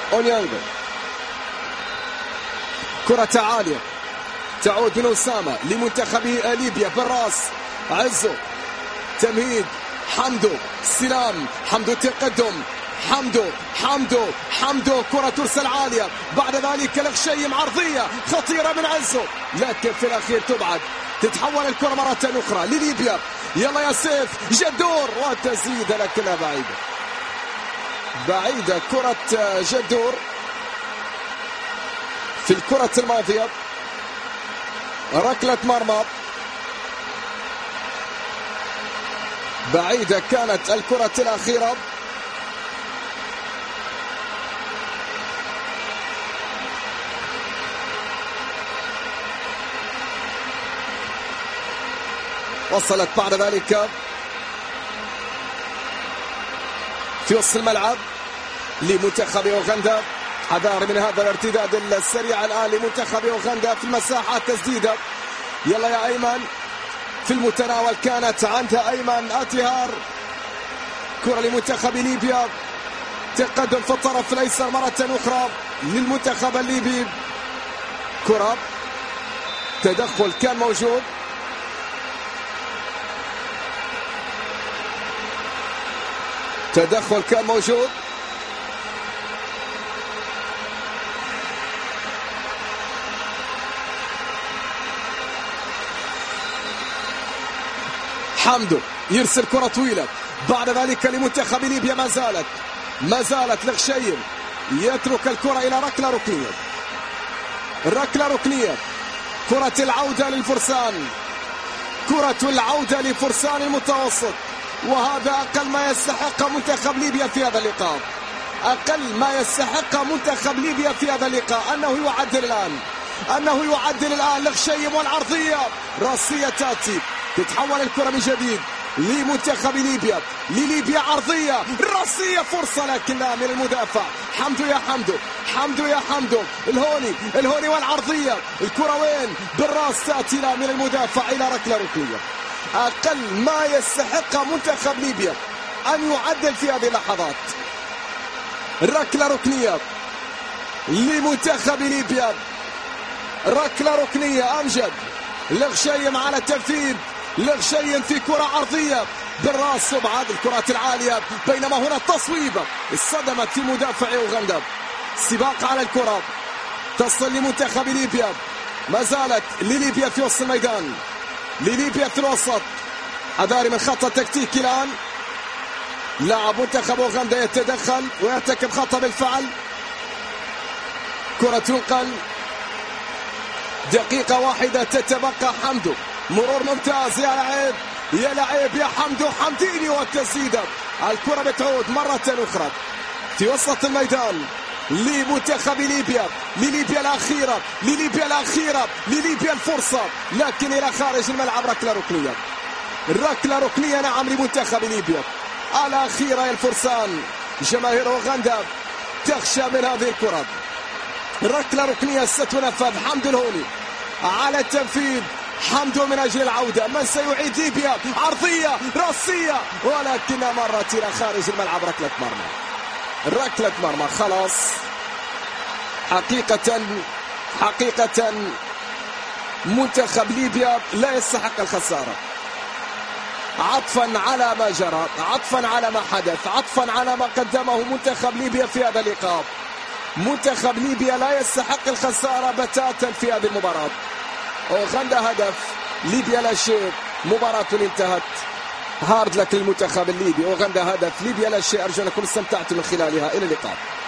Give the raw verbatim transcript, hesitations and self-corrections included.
أونيانغو، كرة عالية تعود من أسامة لمنتخب ليبيا بالراس. عزو تمهيد، حمدو استلام، حمدو تقدم، حمدو حمدو حمدو كرة ترسل عالية، بعد ذلك الخشيم عرضية خطيرة من عزو، لكن في الأخير تبعد، تتحول الكرة مرة أخرى لليبيا. يلا يا سيف جدور وتزيد لكنها بعيدة بعيدة كرة جدور في الكرة الماضية. ركلة مرمى بعيدة كانت الكرة الأخيرة. وصلت بعد ذلك في وسط الملعب لمنتخب أوغندا. حذار من هذا الارتداد السريع الآن لمنتخب أوغندا في المساحات. تسديدة يلا يا أيمن في المتناول، كانت عندها أيمن أتيهار. كرة لمنتخب ليبيا، تقدم في الطرف الأيسر مرة أخرى للمنتخب الليبي. كرة تدخل كان موجود، تدخل كان موجود. حمدو يرسل كرة طويلة، بعد ذلك لمنتخب ليبيا ما زالت ما زالت لغشيم يترك الكرة إلى ركلة ركنية. ركلة ركنية، كرة العودة للفرسان، كرة العودة لفرسان المتوسط، وهذا أقل ما يستحق منتخب ليبيا في هذا اللقاء. أقل ما يستحق منتخب ليبيا في هذا اللقاء أنه يعدل الآن أنه يعدل الآن لغشيم، والعرضية راسية تأتي، تتحول الكرة من جديد لمنتخب ليبيا. لليبيا عرضية راسية، فرصة لكنها من المدافع. حمدو يا حمدو حمدو يا حمدو الهوني الهوني والعرضية، الكرة وين؟ بالراس تأتي من المدافع إلى ركلة ركنية. أقل ما يستحق منتخب ليبيا أن يعدل في هذه اللحظات. ركلة ركنية لمنتخب ليبيا، ركلة ركنية. أمجد لغشيم على التنفيذ، لغشيم في كرة عرضية بالراس وبعد الكرات العالية، بينما هنا التصويبة اصطدمت في مدافع أوغندا. سباق على الكرة تصل لمنتخب ليبيا، ما زالت لليبيا في وسط الميدان، لليبيا في الوسط. حذاري من خطأ تكتيكي الآن، لاعب منتخب أوغندا يتدخل ويرتكب خطأ بالفعل. كرة تنقل، دقيقة واحدة تتبقى. حمدو مرور ممتاز، يا لعيب يا لعيب يا حمدو حمديني، والتسديدة الكرة بتعود مرة أخرى في وسط الميدان لمنتخب ليبيا، لليبيا الأخيرة لليبيا الأخيرة لليبيا الفرصة، لكن إلى خارج الملعب. ركلة ركنية، ركلة ركنية نعم لمنتخب ليبيا الأخيرة. يا الفرسان جماهير أوغندا تخشى من هذه الكرة. ركلة ركنية ستنفذ. حمدو الهوني على التنفيذ، حمدو من أجل العودة. من سيعيد ليبيا؟ عرضية راسية ولكنها مرت إلى خارج الملعب. ركلة مرمى، ركلة مرمى خلاص. حقيقة حقيقة منتخب ليبيا لا يستحق الخسارة، عطفا على ما جرى، عطفا على ما حدث، عطفا على ما قدمه منتخب ليبيا في هذا اللقاء. منتخب ليبيا لا يستحق الخسارة بتاتا في هذه المباراة. أوغندا هدف، ليبيا لا شيء. مباراة انتهت. هارد لك للمنتخب الليبي. أوغندا هدف، ليبيا لا شيء. أرجو أنكم استمتعتم من خلالها. إلى اللقاء.